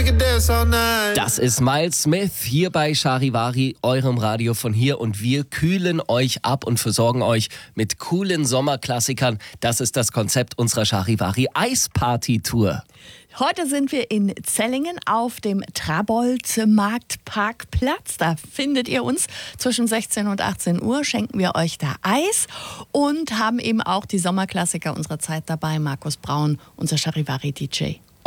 can dance all night. Das ist Miles Smith hier bei Charivari, eurem Radio von hier. Und wir kühlen euch ab und versorgen euch mit coolen Sommerklassikern. Das ist das Konzept unserer Charivari Eisparty-Tour. Heute sind wir in Zellingen auf dem Trabolz-Marktparkplatz. Da findet ihr uns zwischen 16 und 18 Uhr, schenken wir euch da Eis und haben eben auch die Sommerklassiker unserer Zeit dabei. Markus Braun, unser Charivari-DJ.